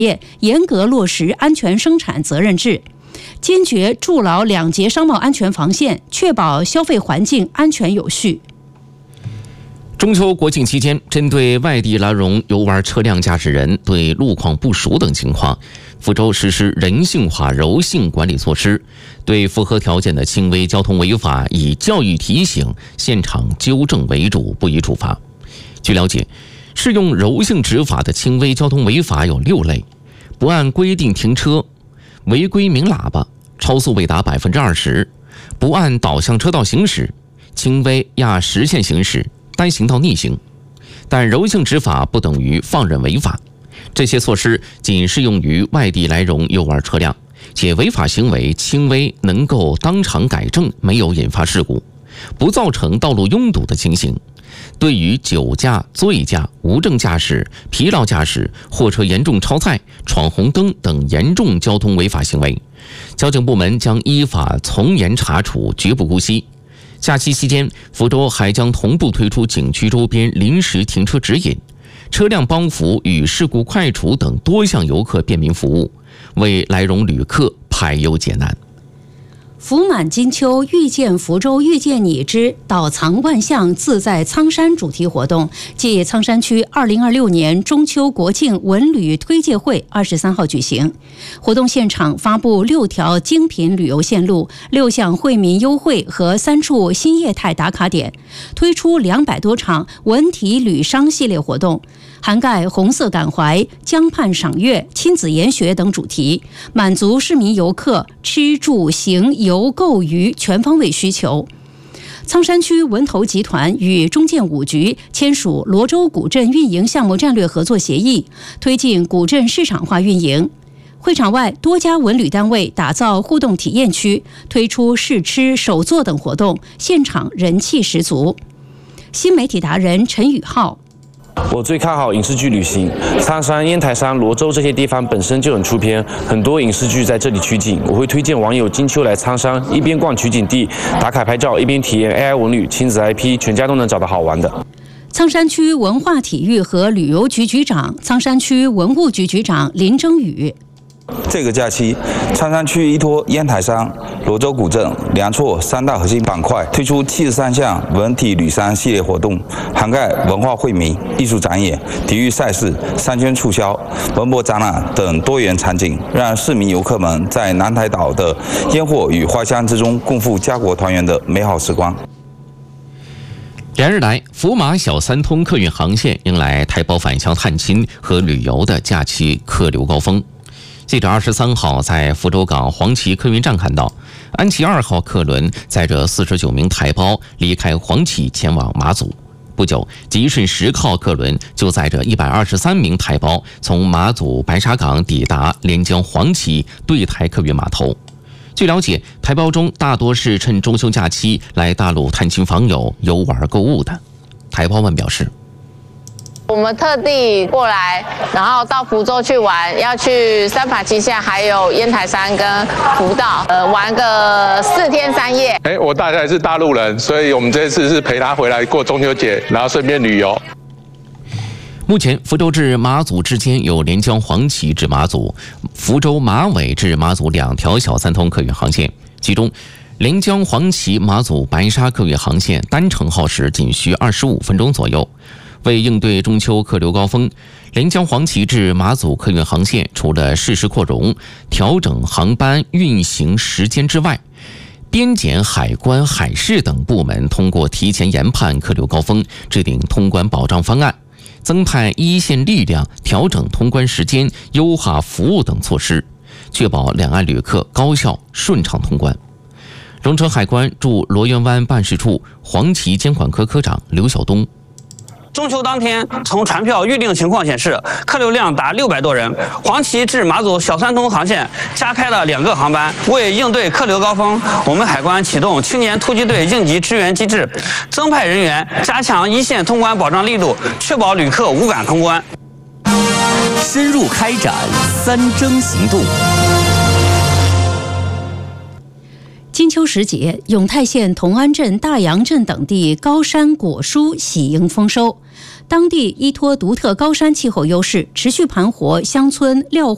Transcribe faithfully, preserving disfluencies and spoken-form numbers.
业严格落实安全生产责任制，坚决筑牢两节商贸安全防线，确保消费环境安全有序。 中秋国庆期间，针对外地来蓉游玩车辆驾驶人对路况不熟等情况，福州实施人性化柔性管理措施，对符合条件的轻微交通违法以教育提醒、现场纠正为主，不予处罚。据了解，适用柔性执法的轻微交通违法有六类：不按规定停车、违规鸣喇叭、超速未达百分之二十、不按导向车道行驶、轻微压实线行驶、单行道逆行。但柔性执法不等于放任违法，这些措施仅适用于外地来蓉游玩车辆，且违法行为轻微，能够当场改正，没有引发事故，不造成道路拥堵的情形。对于酒驾、醉驾、无证驾驶、疲劳驾驶、货车严重超载、闯红灯等严重交通违法行为，交警部门将依法从严查处，绝不姑息。假期期间，福州还将同步推出景区周边临时停车指引、车辆帮扶与事故快处等多项游客便民服务，为来蓉旅客排忧解难。 福满金秋，遇见福州，遇见你之岛藏万象，自在苍山主题活动暨苍山区二零二六年中秋国庆文旅推介会二十三号举行。活动现场发布六条精品旅游线路、六项惠民优惠和三处新业态打卡点，推出两百多场文体旅商系列活动，涵盖红色感怀、江畔赏月、亲子研学等主题，满足市民游客吃住行游购娱全方位需求。苍山区文投集团与中建五局签署罗州古镇运营项目战略合作协议，推进古镇市场化运营。会场外，多家文旅单位打造互动体验区，推出试吃、手作等活动，现场人气十足。新媒体达人陈宇浩： 我最看好影视剧旅行，苍山、烟台山、罗州这些地方本身就很出片，很多影视剧在这里取景。我会推荐网友金秋来苍山，一边逛取景地打卡拍照，一边体验 A I 文旅、亲子 I P， 全家都能找到好玩的。 苍山区文化体育和旅游局局长、苍山区文物局局长林征宇： 这个假期，苍山区依托烟台山、罗州古镇、梁厝三大核心板块，推出七十三项文体旅商系列活动，涵盖文化惠民、艺术展演、体育赛事、商圈促销、文博展览等多元场景，让市民游客们在南台岛的烟火与花香之中，共赴家国团圆的美好时光。 连日来，福马小三通客运航线迎来台胞返乡探亲和旅游的假期客流高峰。记者二十三号在福州港黄岐客运站看到，安琪二号客轮载着四十九名台胞离开黄岐前往马祖。不久，吉顺十号客轮就载着一百二十三名台胞从马祖白沙港抵达连江黄岐对台客运码头。据了解，台胞中大多是趁中秋假期来大陆探亲访友、游玩购物的。台胞们表示， 我们特地过来，然后到福州去玩，要去三法七巷，还有烟台山跟福岛，呃，玩个四天三夜。 哎，我大概是大陆人，所以我们这次是陪他回来过中秋节，然后顺便旅游。 目前，福州至马祖之间有连江黄岐至马祖、福州马尾至马祖两条小三通客运航线，其中连江黄岐马祖白沙客运航线单程耗时仅需二十五分钟左右。为应对中秋客流高峰，连江黄岐至马祖客运航线除了适时扩容、调整航班运行时间之外，边检、海关、海事等部门通过提前研判客流高峰，制定通关保障方案，增派一线力量，调整通关时间，优化服务等措施，确保两岸旅客高效顺畅通关。荣成海关驻罗源湾办事处黄岐监管科科长刘晓东： 中秋当天，从船票预订情况显示，客流量达六百多人。黄岐至马祖小三通航线加开了两个航班。为应对客流高峰，我们海关启动青年突击队应急支援机制，增派人员，加强一线通关保障力度，确保旅客无感通关。 深入开展三征行动。 金秋时节，永泰县同安镇、大杨镇等地高山果蔬喜迎丰收。当地依托独特高山气候优势，持续盘活乡村料